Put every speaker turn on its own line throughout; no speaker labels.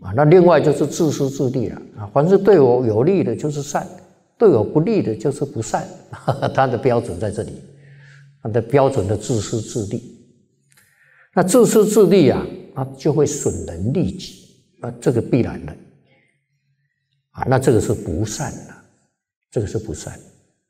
那另外就是自私自利了凡是对我有利的就是善，对我不利的就是不善，他的标准在这里，他的标准的自私自利。那自私自利就会损人利己，这个必然的那这个是不善的，这个是不善。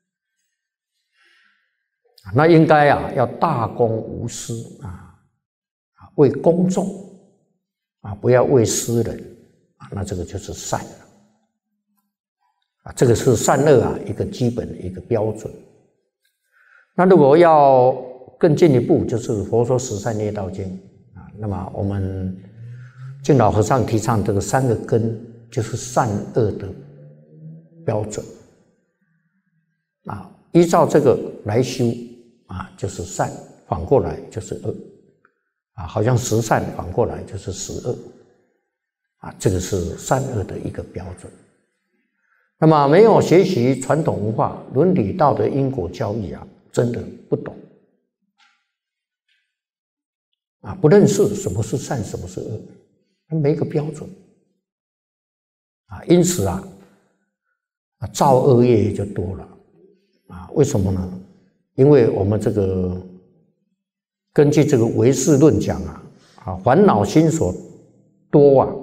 那应该要大公无私为公众不要为私人那这个就是善了这个是善恶一个基本的一个标准。那如果要更进一步，就是佛说十善业道经那么我们净老和尚提倡这个3个根，就是善恶的标准依照这个来修就是善，反过来就是恶好像十善反过来就是十恶这个是善恶的一个标准。那么没有学习传统文化伦理道德因果教育真的不懂不认识什么是善什么是恶，没一个标准因此造恶业就多了为什么呢？因为我们这个根据这个唯识论讲烦恼心所多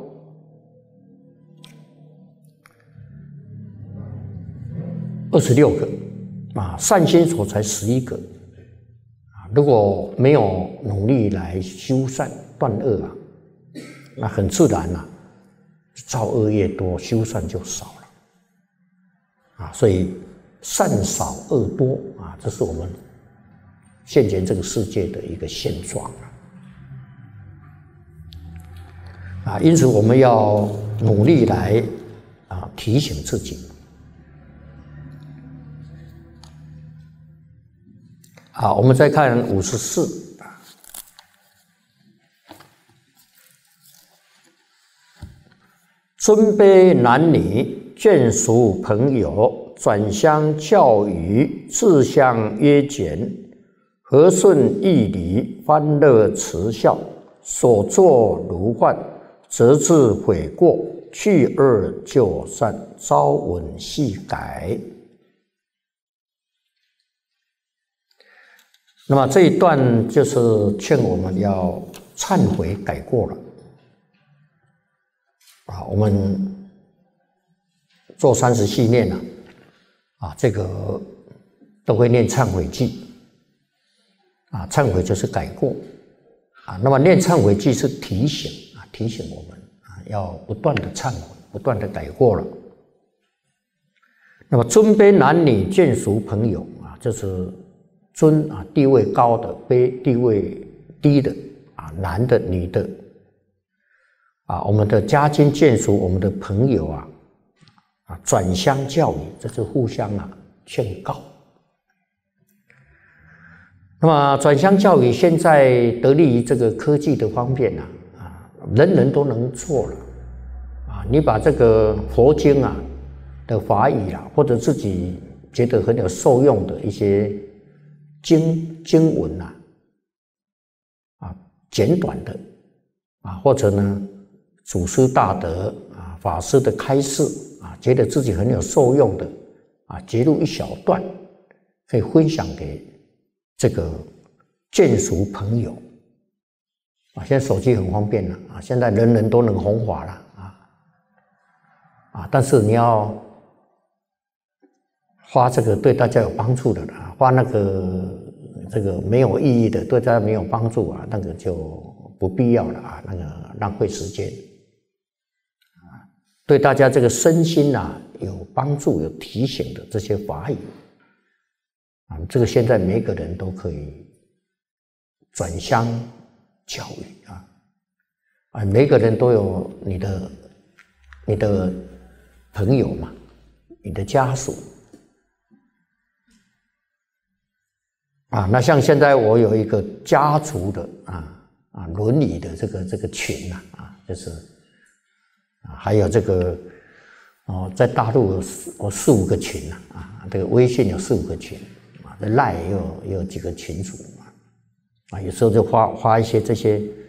26个善心所才11个如果没有努力来修善断恶那很自然造恶业多，修善就少了所以善少恶多这是我们现前这个世界的一个现状因此我们要努力来提醒自己我们再看54尊卑男女眷属朋友转相教育自相约检和顺义理欢乐慈孝所作如幻则自悔过去恶就善朝闻夕改。那么这一段就是劝我们要忏悔改过了我们做30系念这个都会念忏悔记忏悔就是改过那么念忏悔记是提醒提醒我们要不断的忏悔，不断的改过了。那么尊卑男女眷属朋友就是尊地位高的，卑地位低的男的女的我们的家亲眷属，我们的朋友转相教育，这是互相劝告。那么转相教育现在得力于这个科技的方便人人都能做了你把这个佛经的法语或者自己觉得很有受用的一些经文简短的或者呢祖师大德法师的开示觉得自己很有受用的截录一小段，可以分享给这个眷属朋友现在手机很方便了现在人人都能弘法了但是你要花这个对大家有帮助的花那个这个没有意义的，对大家没有帮助那个就不必要了那个浪费时间对大家这个身心有帮助有提醒的这些法语这个现在每个人都可以转相教育每个人都有你的朋友嘛，你的家属那像现在我有一个家族的伦理的这个群就是还有这个在大陆有4-5个群这个微信有4-5个群这 LINE 也有几个群组有时候就发一些这些